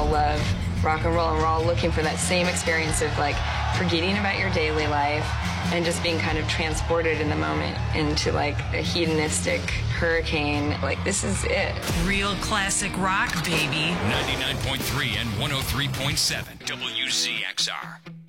all love rock and roll, and we're all looking for that same experience of like forgetting about your daily life and just being kind of transported in the moment into like a hedonistic hurricane. Like, this is it. Real classic rock, baby. 99.3 and 103.7 WZXR.